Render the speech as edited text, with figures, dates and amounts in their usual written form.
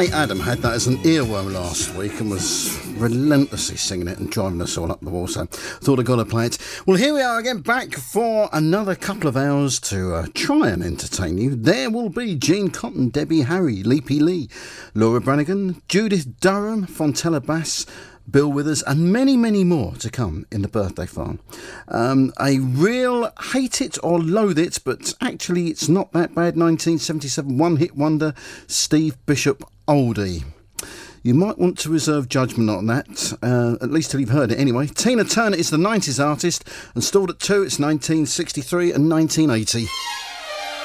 mate Adam had that as an earworm last week and was relentlessly singing it and driving us all up the wall, so thought I'd got to play it. Well, here we are again, back for another couple of hours to try and entertain you. There will be Gene Cotton, Debbie Harry, Leapy Lee, Laura Branigan, Judith Durham, Fontella Bass, Bill Withers, and many, many more to come in the birthday farm. A real hate it or loathe it, but actually it's not that bad 1977 one-hit wonder, Steve Bishop oldie. You might want to reserve judgment on that, at least till you've heard it anyway. Tina Turner is the 90s artist, and stalled at 2, it's 1963 and 1980.